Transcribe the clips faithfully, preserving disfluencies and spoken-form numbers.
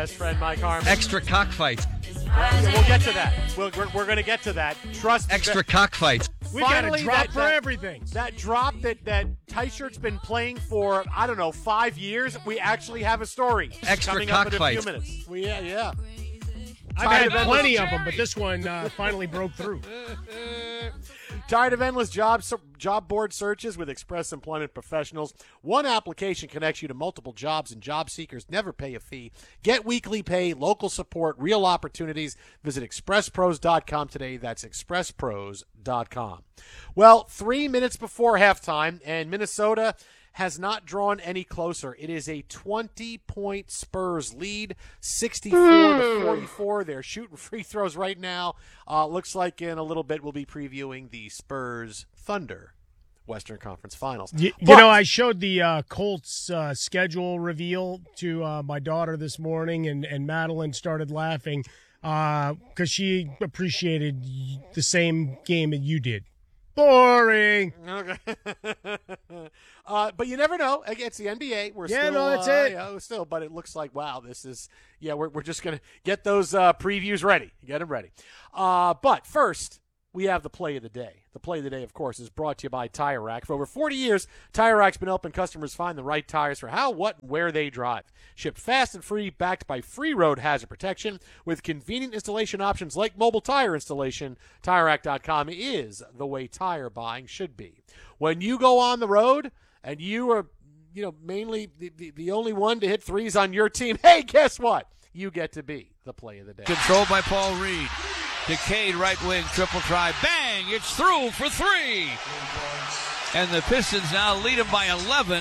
best friend, Mike Harmon. Extra cockfights. Yeah, we'll get to that. We'll, we're we're going to get to that. Trust me. Extra cockfights. We got a Finally, drop that- for that- everything. That drop that, that T-shirt's been playing for, I don't know, five years, we actually have a story. Extra coming up in a few cockfights. minutes. We, yeah, yeah. I've Tired had of endless- plenty of them, but this one uh, finally broke through. Tired of endless job job board searches with Express Employment Professionals? One application connects you to multiple jobs, and job seekers never pay a fee. Get weekly pay, local support, real opportunities. Visit express pros dot com today. That's express pros dot com. Well, three minutes before halftime, and Minnesota has not drawn any closer. It is a twenty-point Spurs lead, sixty-four to forty-four. They're shooting free throws right now. Uh, looks like in a little bit we'll be previewing the Spurs Thunder Western Conference Finals. You, But- you know, I showed the uh, Colts uh, schedule reveal to uh, my daughter this morning, and, and Madeline started laughing because uh, she appreciated the same game that you did. Boring. Okay. uh, but you never know. It's the N B A. We're Yeah, still, no, that's uh, it. Yeah, still, but it looks like, wow, this is, yeah, we're, we're just going to get those uh, previews ready. Get them ready. Uh, but first, we have the play of the day. The play of the day, of course, is brought to you by Tire Rack. For over forty years, Tire Rack's been helping customers find the right tires for how, what, and where they drive. Shipped fast and free, backed by free road hazard protection with convenient installation options like mobile tire installation. Tire Rack dot com is the way tire buying should be. When you go on the road and you are, you know, mainly the, the, the only one to hit threes on your team, hey, guess what? You get to be the play of the day. Controlled by Paul Reed. Decade right wing, triple try, bang! It's through for three. And the Pistons now lead them by eleven.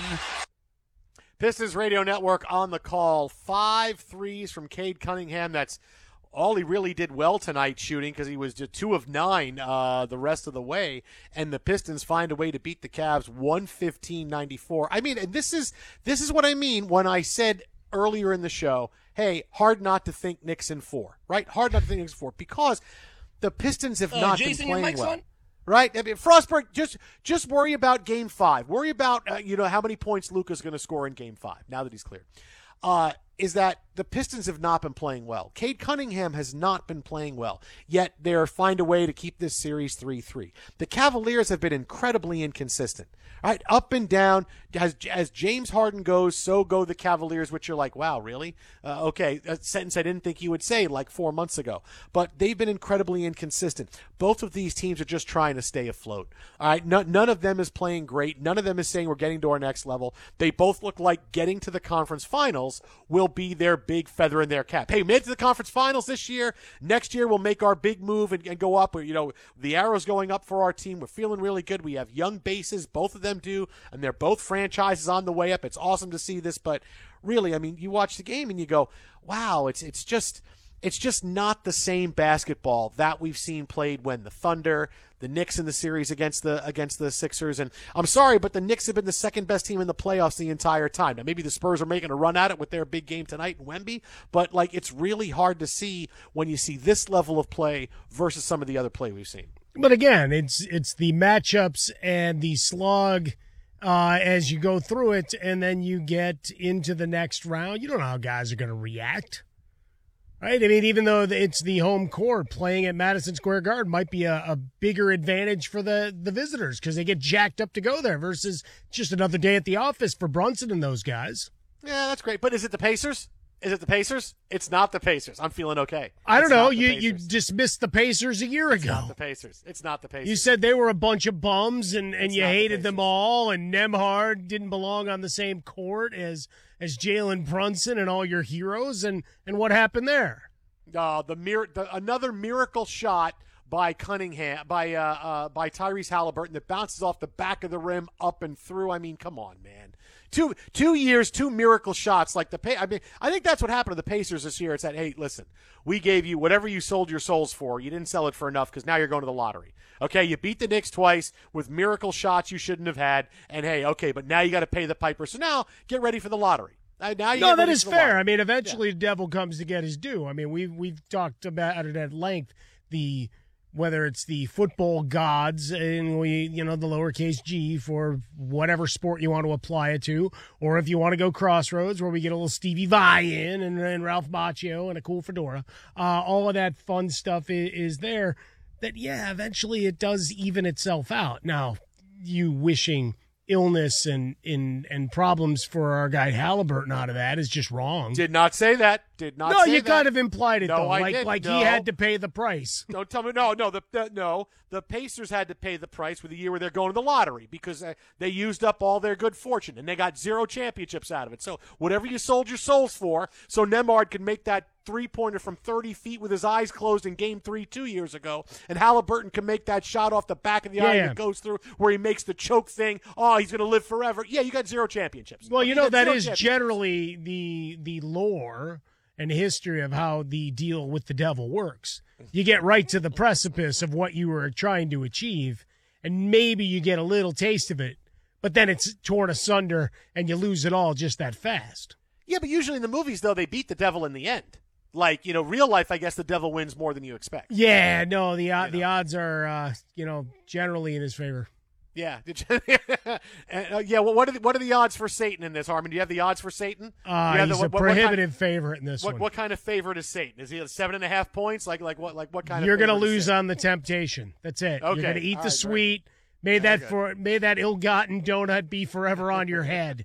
Pistons Radio Network on the call. Five threes from Cade Cunningham. That's all he really did well tonight shooting because he was just two of nine uh, the rest of the way. And the Pistons find a way to beat the Cavs one fifteen ninety-four. I mean, and this is this is what I mean when I said earlier in the show, hey, hard not to think Knicks in four, right? Hard not to think Knicks in four because the Pistons have Uh, not Jason, been your playing mic's well. on? Right? I mean, Frostberg, just just worry about game five. Worry about, uh, you know, how many points Luka's going to score in game five now that he's cleared. Uh, is that the Pistons have not been playing well. Cade Cunningham has not been playing well, yet they find a way to keep this series three three. The Cavaliers have been incredibly inconsistent, right? Up and down. As, as James Harden goes, so go the Cavaliers, which you're like, wow, really? Uh, okay, a sentence I didn't think you would say like four months ago. But they've been incredibly inconsistent. Both of these teams are just trying to stay afloat. All right, no, none of them is playing great. None of them is saying we're getting to our next level. They both look like getting to the conference finals will be their big feather in their cap. Hey, made it to the conference finals this year. Next year we'll make our big move and, and go up. You know, the arrow's going up for our team. We're feeling really good. We have young bases. Both of them do, and they're both franchises on the way up. It's awesome to see this, but really, I mean, you watch the game and you go, wow, it's it's just it's just not the same basketball that we've seen played when the Thunder, the Knicks in the series against the against the Sixers. And I'm sorry, but the Knicks have been the second best team in the playoffs the entire time. Now, maybe the Spurs are making a run at it with their big game tonight in Wemby, but like it's really hard to see when you see this level of play versus some of the other play we've seen. But again, it's it's the matchups and the slog uh, as you go through it, and then you get into the next round. You don't know how guys are going to react. Right? I mean, even though it's the home court, playing at Madison Square Garden might be a, a bigger advantage for the, the visitors because they get jacked up to go there versus just another day at the office for Brunson and those guys. Yeah, that's great. But is it the Pacers? Is it the Pacers? It's not the Pacers. I'm feeling okay. I don't It's know. not the You you Pacers. dismissed the Pacers a year It's ago. not the Pacers. It's not the Pacers. You said they were a bunch of bums and, and It's you not the hated them Pacers. all, and Nemhard didn't belong on the same court as as Jalen Brunson and all your heroes, and, and what happened there? Uh, the, mir- the another miracle shot by Cunningham, by uh, uh, by Tyrese Halliburton that bounces off the back of the rim up and through. I mean, come on, man. Two two years, two miracle shots like the pay. I mean, I think that's what happened to the Pacers this year. It's that, hey, listen, we gave you whatever you sold your souls for. You didn't sell it for enough because now you're going to the lottery. Okay, you beat the Knicks twice with miracle shots you shouldn't have had, and hey, okay, but now you got to pay the piper. So now get ready for the lottery. Uh, now you No, get that ready is for the fair. lottery. I mean, eventually the devil comes to get his due. I mean, we've we've talked about it at length. The whether it's the football gods and we, you know, the lowercase g for whatever sport you want to apply it to, or if you want to go Crossroads where we get a little Stevie Vai in and, and Ralph Macchio and a cool fedora, uh, all of that fun stuff is, is there. That, yeah, eventually it does even itself out. Now, you wishing illness and, and, and problems for our guy Halliburton out of that is just wrong. Did not say that. Did not no, say you that. kind of implied it, no, though. I like didn't. like no. he had to pay the price. Don't tell me. No, no, the, the no. The Pacers had to pay the price with the year where they're going to the lottery because uh, they used up all their good fortune and they got zero championships out of it. So whatever you sold your souls for, so Nembhard could make that three-pointer from thirty feet with his eyes closed in Game Three two years ago, and Halliburton can make that shot off the back of the yeah, eye yeah. that goes through where he makes the choke thing. Oh, he's going to live forever. Yeah, you got zero championships. Well, you You know got that zero is championships. generally the the lore and history of how the deal with the devil works. You get right to the precipice of what you were trying to achieve, and maybe you get a little taste of it, but then it's torn asunder and you lose it all just that fast. Yeah, but usually in the movies, though, they beat the devil in the end. Like, you know, real life, I guess the devil wins more than you expect. Yeah, no, the uh, You the know. odds are, uh, you know, generally in his favor. Yeah. Did you, and, uh, yeah, well, what are, the, what are the odds for Satan in this, Harmon? Do you have the odds for Satan? Uh, You have he's the- a what- what- what kind- prohibitive favorite in this What, one. what kind of favorite is Satan? Is he at seven and a half points? Like like what like what kind You're of? gonna favorite is lose Satan? on the temptation. That's it. Okay. You're gonna eat All the right, sweet. May Very that good. for may that ill-gotten donut be forever on your head.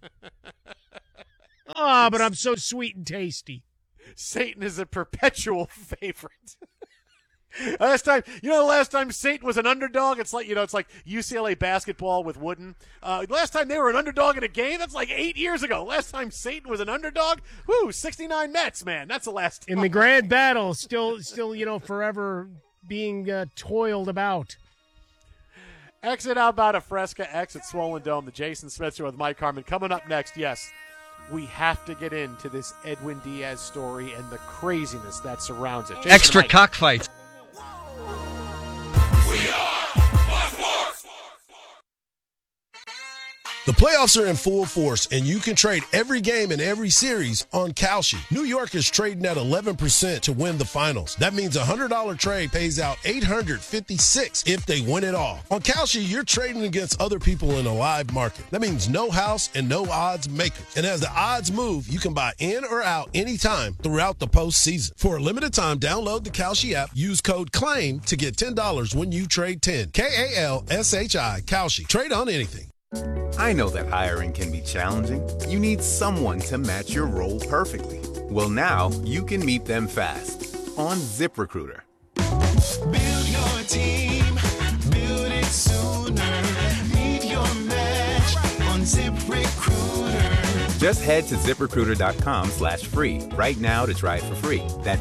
Ah, but I'm so sweet and tasty. Satan is a perpetual favorite. Last time, you know, the last time Satan was an underdog, it's like, you know, it's like U C L A basketball with Wooden. Uh, last time they were an underdog in a game, that's like eight years ago. Last time Satan was an underdog, whoo, sixty-nine Mets, man. That's the last time. In the grand battle, still, still, you know, forever being uh, toiled about. Exit out about a Fresca, exit Swollen Dome. The Jason Smith Show with Mike Harmon. Coming up next, yes, we have to get into this Edwin Diaz story and the craziness that surrounds it. Jason Extra and Mike. cockfights. The playoffs are in full force, and you can trade every game in every series on Kalshi. New York is trading at eleven percent to win the finals. That means a one hundred dollars trade pays out eight hundred fifty-six dollars if they win it all. On Kalshi, you're trading against other people in a live market. That means no house and no odds makers. And as the odds move, you can buy in or out anytime throughout the postseason. For a limited time, download the Kalshi app, use code CLAIM to get ten dollars when you trade ten. K A L S H I, Kalshi. Trade on anything. I know that hiring can be challenging. You need someone to match your role perfectly. Well, now you can meet them fast on ZipRecruiter. Build your team, build it sooner. Meet your match on ZipRecruiter. Just head to ZipRecruiter.com slash free right now to try it for free. That's